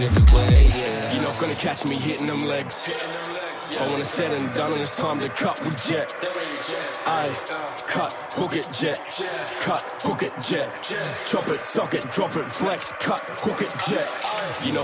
everywhere, yeah. You're not gonna catch me hitting them legs. I wanna said and done and it's time to cut, we jet. I cut, hook it, jet. Cut, hook it, jet. Chop it, sock it, drop it, flex. Cut, hook it, jet. You know